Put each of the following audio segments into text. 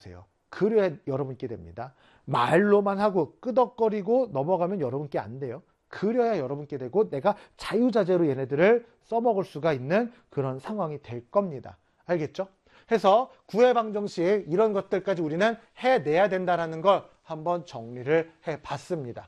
그래야 여러분께 됩니다. 말로만 하고 끄덕거리고 넘어가면 여러분께 안 돼요. 그려야 여러분께 되고 내가 자유자재로 얘네들을 써먹을 수가 있는 그런 상황이 될 겁니다. 알겠죠? 해서 구해방정식 이런 것들까지 우리는 해내야 된다는 걸 한번 정리를 해봤습니다.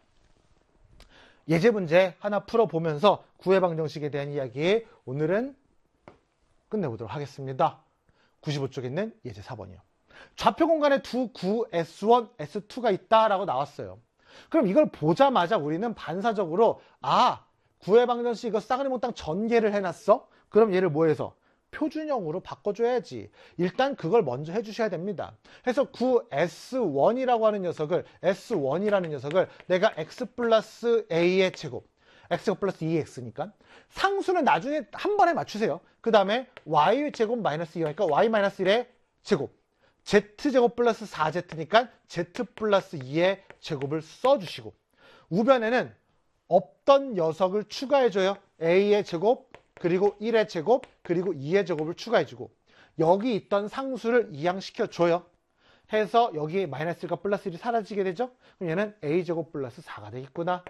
예제 문제 하나 풀어보면서 구해방정식에 대한 이야기 오늘은 끝내보도록 하겠습니다. 95쪽에 있는 예제 4번이요. 좌표 공간에 두 구 S1, S2가 있다라고 나왔어요. 그럼 이걸 보자마자 우리는 반사적으로 구해방정식 이거 싸그리 몽땅 전개를 해놨어? 그럼 얘를 뭐 해서? 표준형으로 바꿔줘야지. 일단 그걸 먼저 해주셔야 됩니다. 해서 구 S1이라고 하는 녀석을 S1이라는 녀석을 내가 X 플러스 A의 제곱 X가 플러스 2X니까 상수는 나중에 한 번에 맞추세요. 그 다음에 Y제곱 마이너스 2니까 Y 마이너스 1의 제곱 Z제곱 플러스 4Z니까 Z 플러스 2의 제곱을 써주시고 우변에는 없던 녀석을 추가해줘요. A의 제곱 그리고 1의 제곱 그리고 2의 제곱을 추가해주고 여기 있던 상수를 이항시켜줘요. 해서 여기 마이너스 1과 플러스 1이 사라지게 되죠. 그럼 얘는 A제곱 플러스 4가 되겠구나.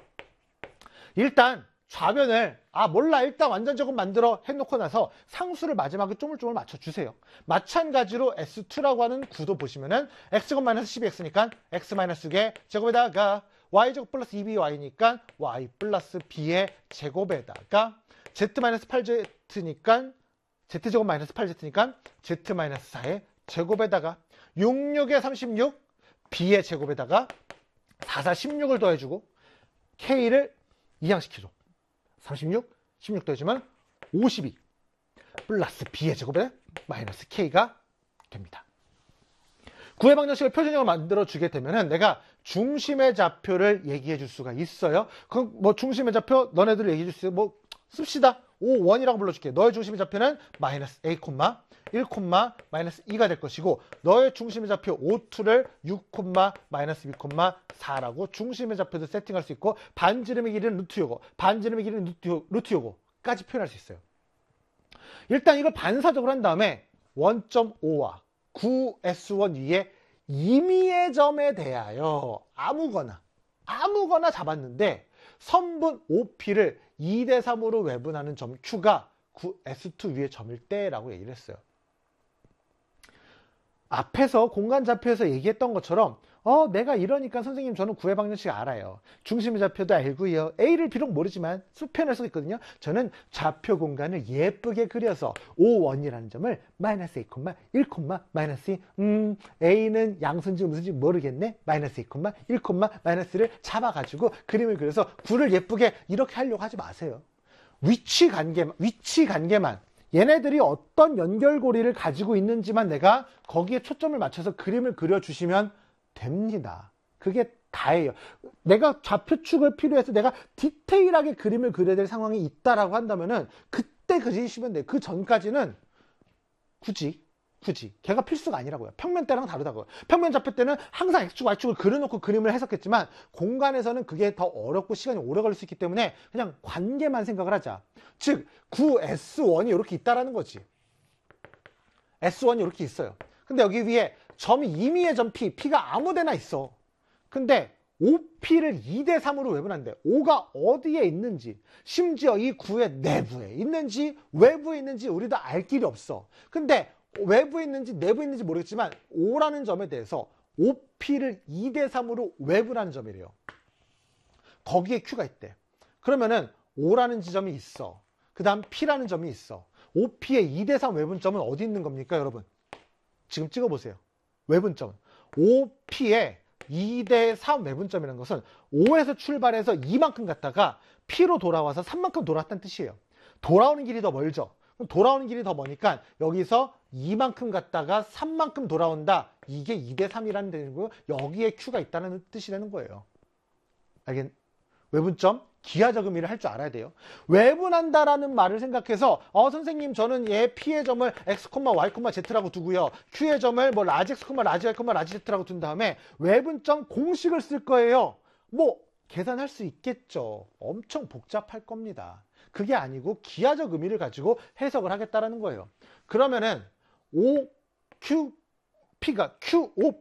일단 좌변을 몰라 일단 완전 제곱 만들어 해놓고 나서 상수를 마지막에 쪼물쪼물 맞춰주세요. 마찬가지로 S2라고 하는 구도 보시면은 X제곱 마이너스 12X니까 X 마이너스 6의 제곱에다가 Y제곱 플러스 2BY니까 Y 플러스 B의 제곱에다가 Z 마이너스 8Z니까 Z제곱 마이너스 8Z니까 Z 마이너스 4의 제곱에다가 66의 36 B의 제곱에다가 4, 4, 16을 더해주고 K를 이항시켜줘. 36, 16 더해주면 52 플러스 B의 제곱에 마이너스 K가 됩니다. 구해방정식을 표준형으로 만들어주게 되면 내가 중심의 좌표를 얘기해 줄 수가 있어요. 그럼 뭐 중심의 좌표 너네들 얘기해 줄 수 있어요. 뭐 씁시다. 5, 1이라고 불러줄게. 너의 중심의 좌표는 마이너스 A, 1, 마이너스 2가 될 것이고 너의 중심의 좌표 5, 2를 6, 마이너스 2, 4라고 중심의 좌표도 세팅할 수 있고 반지름의 길이는 루트 요거, 반지름의 길이는 루트 요거까지 표현할 수 있어요. 일단 이걸 반사적으로 한 다음에 1.5와 9S1 위에 임의의 점에 대하여 아무거나 잡았는데 선분 OP를 2대3으로 외분하는 점 Q가 9S2 위의 점일 때라고 얘기를 했어요. 앞에서 공간 좌표에서 얘기했던 것처럼 내가 이러니까 선생님 저는 구해방정식 알아요. 중심의 좌표도 알고요. A를 비록 모르지만 수편을 쓰고 있거든요. 저는 좌표 공간을 예쁘게 그려서 5, 1이라는 점을 마이너스 2, 1, 마이너스 2 A는 양수인지 무슨지 모르겠네. 마이너스 2, 1, 마이너스를 잡아가지고 그림을 그려서 9를 예쁘게 이렇게 하려고 하지 마세요. 위치 관계만 얘네들이 어떤 연결고리를 가지고 있는지만 내가 거기에 초점을 맞춰서 그림을 그려주시면 됩니다. 그게 다예요. 내가 좌표축을 필요해서 내가 디테일하게 그림을 그려야 될 상황이 있다라고 한다면은 그때 그리시면 돼요. 그 전까지는 굳이 걔가 필수가 아니라고요. 평면 때랑 다르다고요. 평면 좌표 때는 항상 X축, Y축을 그려놓고 그림을 했었겠지만 공간에서는 그게 더 어렵고 시간이 오래 걸릴 수 있기 때문에 그냥 관계만 생각을 하자. 즉 9S1이 이렇게 있다라는 거지. S1이 이렇게 있어요. 근데 여기 위에 점이 임의의 점 P가 아무데나 있어. 근데 OP를 2대3으로 외분한대. O가 어디에 있는지, 심지어 이 구의 내부에 있는지 외부에 있는지 우리도 알 길이 없어. 근데 외부에 있는지 내부에 있는지 모르겠지만 O라는 점에 대해서 OP를 2대3으로 외분하는 점이래요. 거기에 Q가 있대. 그러면은 O라는 지점이 있어. 그 다음 P라는 점이 있어. OP의 2대3 외분점은 어디 있는 겁니까 여러분? 지금 찍어보세요. 외분점은 OP의 2대3 외분점이라는 것은 5에서 출발해서 2만큼 갔다가 P로 돌아와서 3만큼 돌았다는 뜻이에요. 돌아오는 길이 더 멀죠. 돌아오는 길이 더 머니까 여기서 2만큼 갔다가 3만큼 돌아온다. 이게 2대3이라는 뜻이고 여기에 Q가 있다는 뜻이라는 거예요. 알겠? 외분점 기하적 의미를 할 줄 알아야 돼요. 외분한다라는 말을 생각해서 선생님 저는 얘 P의 점을 X, Y, Z라고 두고요. Q의 점을 뭐 라지 X, 라지 Y, 라지 Z라고 둔 다음에 외분점 공식을 쓸 거예요. 뭐 계산할 수 있겠죠. 엄청 복잡할 겁니다. 그게 아니고 기하적 의미를 가지고 해석을 하겠다라는 거예요. 그러면은 OQP가